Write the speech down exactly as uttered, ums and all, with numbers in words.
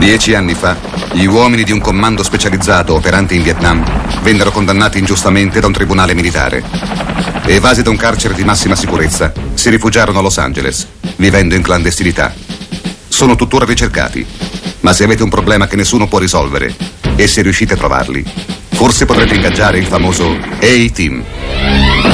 Dieci anni fa, gli uomini di un comando specializzato operante in Vietnam vennero condannati ingiustamente da un tribunale militare. Evasi da un carcere di massima sicurezza, si rifugiarono a Los Angeles, vivendo in clandestinità. Sono tuttora ricercati, ma se avete un problema che nessuno può risolvere e se riuscite a trovarli, forse potrete ingaggiare il famoso A-Team.